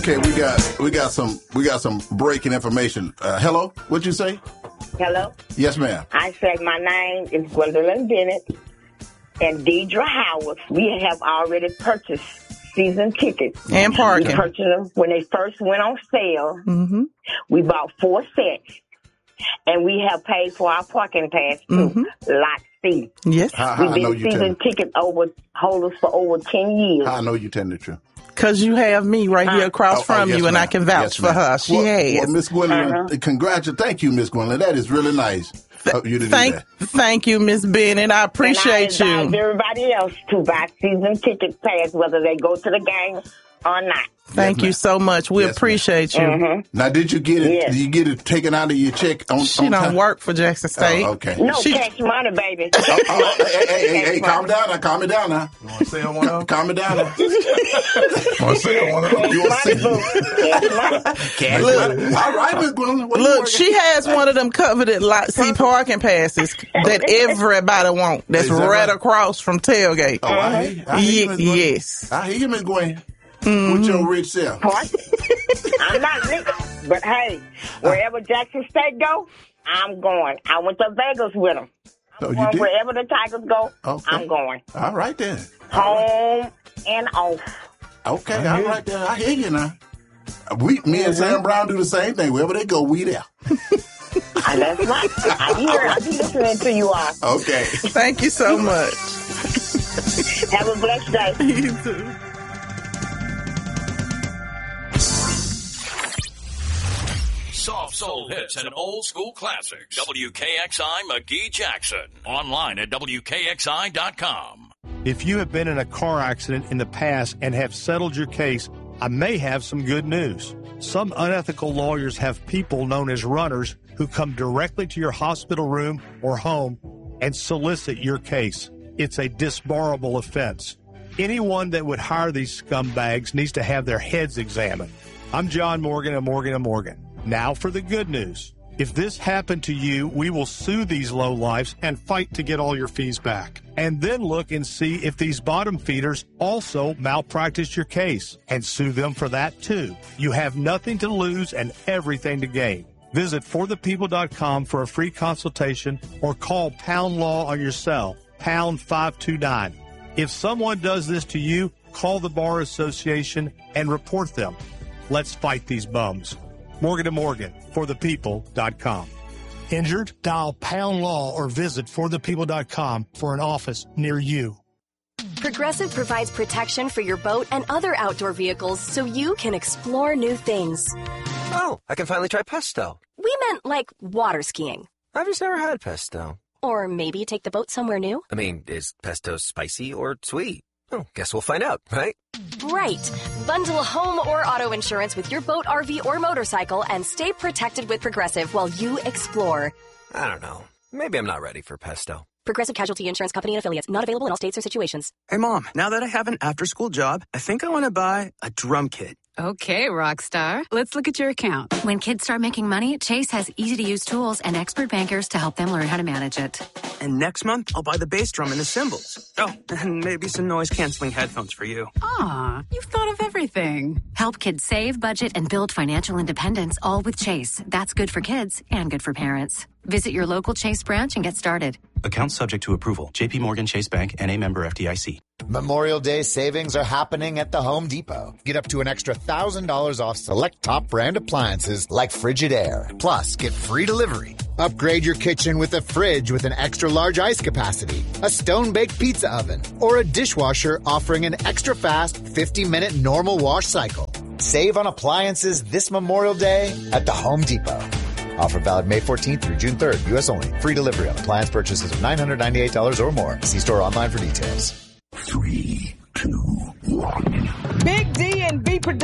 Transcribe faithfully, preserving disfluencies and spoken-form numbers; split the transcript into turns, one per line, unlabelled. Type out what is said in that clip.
Okay, we got we got some we got some breaking information. Uh, hello, what'd you say?
Hello?
Yes, ma'am.
I said my name is Gwendolyn Bennett and Deidre Howard. We have already purchased season tickets.
And parking.
We purchased them when they first went on sale.
Mm-hmm.
We bought four sets. And we have paid for our parking pass, too.
Mm-hmm.
Lot C.
Yes.
How, how
We've
I know
been
you
season
telling,
ticket over, holders for over ten years.
how I know you telling the truth.
Because you have me right here across
Oh,
from
oh, yes,
you, and I
ma'am.
can vouch
Yes,
for
ma'am.
her. She
well,
has.
Well, Miss Gwendolyn,
Uh-huh.
congratulations. Thank you, Miss Gwendolyn. That is really nice of you to
thank,
do that.
thank you, Miss Bennett. I appreciate
and I
you.
advise everybody else to buy season ticket pass, whether they go to the game or not.
Thank
Yes,
you
ma'am.
so much. We
Yes,
appreciate you.
Mm-hmm.
Now, did you get it?
Yes.
Did you get it taken out of your check on,
She
on
don't
time?
work for Jackson State.
Oh, okay.
No
She-
cash money, baby.
Oh, oh, hey, hey, hey, hey, calm down now. Calm it down now.
You want to say on one of them?
Calm it down now.
Want to say on one of them?
You want to
Money, boo. Cash money.
Cash money. All right, Miss Gwendolyn. what you
Look,
working-
she has one of them coveted Lot C parking passes that everybody want. That's
Is that
right
right?
across from tailgate.
Oh, I hear you. I hear you, Miss
Ye-
Gwendolyn.
yes.
I hear you, Miss Gwen. With your rich self.
Park. I'm not rich, but hey, wherever Jackson State go, I'm going. I went to Vegas with them. I'm
Oh, you
going
did?
wherever the Tigers go.
Okay.
I'm going
All right then.
home and off.
Okay, all right then. I hear you now. We, me and Sam Brown do the same thing. Wherever they go, we there.
And that's right. I hear. I be listening to you all.
Okay.
Thank you so much.
Have a blessed day.
You too.
Soft soul hits and old school classics. W K X I McGee Jackson. Online at W K X I dot com.
If you have been in a car accident in the past and have settled your case, I may have some good news. Some unethical lawyers have people known as runners who come directly to your hospital room or home and solicit your case. It's a disbarable offense. Anyone that would hire these scumbags needs to have their heads examined. I'm John Morgan of Morgan and Morgan. Now for the good news. If this happened to you, we will sue these lowlifes and fight to get all your fees back. And then look and see if these bottom feeders also malpracticed your case and sue them for that too. You have nothing to lose and everything to gain. Visit for the people dot com for a free consultation or call Pound Law on your cell, pound five two nine. If someone does this to you, call the Bar Association and report them. Let's fight these bums. Morgan and Morgan, for the people dot com. Injured? Dial Pound Law or visit for the people dot com for an office near you.
Progressive provides protection for your boat and other outdoor vehicles so you can explore new things.
Oh, I can finally try pesto.
We meant like water skiing.
I've just never had pesto.
Or maybe take the boat somewhere new.
I mean, is pesto spicy or sweet? Oh, guess we'll find out, right?
Right. Bundle home or auto insurance with your boat, R V, or motorcycle and stay protected with Progressive while you explore.
I don't know. Maybe I'm not ready for pesto.
Progressive Casualty Insurance Company and Affiliates. Not available in all states or situations.
Hey, Mom, now that I have an after-school job, I think I want to buy a drum kit.
Okay, Rockstar. Let's look at your account.
When kids start making money, Chase has easy-to-use tools and expert bankers to help them learn how to manage it.
And next month, I'll buy the bass drum and the cymbals. Oh, and maybe some noise-canceling headphones for you.
Aw, you've thought of everything.
Help kids save, budget, and build financial independence, all with Chase. That's good for kids and good for parents. Visit your local Chase branch and get started.
Account subject to approval. J P Morgan Chase Bank N A member F D I C.
Memorial Day savings are happening at the Home Depot. Get up to an extra one thousand dollars off select top brand appliances like Frigidaire. Plus, get free delivery. Upgrade your kitchen with a fridge with an extra large ice capacity, a stone-baked pizza oven, or a dishwasher offering an extra fast fifty minute normal wash cycle. Save on appliances this Memorial Day at the Home Depot. Offer valid May fourteenth through June third. U S only. Free delivery on appliance purchases of nine hundred ninety-eight dollars or more. See store online for details.